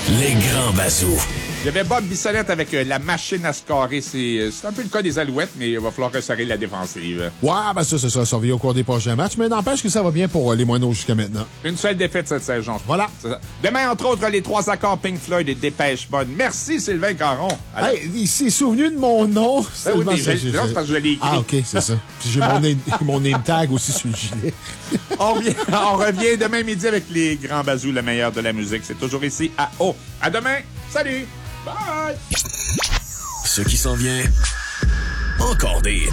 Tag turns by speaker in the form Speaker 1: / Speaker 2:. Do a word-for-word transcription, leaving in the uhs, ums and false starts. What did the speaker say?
Speaker 1: Les grands bazous.
Speaker 2: Il y avait Bob Bissonnette avec euh, la machine à scorer. C'est, c'est un peu le cas des Alouettes, mais il va falloir resserrer la défensive.
Speaker 3: Ouais, ben ça, ça sera surveillé au cours des prochains matchs, mais n'empêche que ça va bien pour euh, les Moineaux jusqu'à maintenant.
Speaker 2: Une seule défaite cette saison.
Speaker 3: Voilà.
Speaker 2: Demain, entre autres, les trois accords Pink Floyd et Dépêche Mode. Merci, Sylvain Caron. Alors,
Speaker 3: Hey, il s'est souvenu de mon nom.
Speaker 2: ben oui,
Speaker 3: Seulement,
Speaker 2: mais
Speaker 3: ça,
Speaker 2: je-
Speaker 3: j'ai-
Speaker 2: non, c'est parce que je l'ai écrit.
Speaker 3: Ah, OK, c'est ça. Puis j'ai mon, name, mon name tag aussi sur le gilet.
Speaker 2: On revient, on revient demain midi avec les grands bazous, le meilleur de la musique. C'est toujours ici à O. À demain. Salut. Bye.
Speaker 1: Ce qui s'en vient, encore des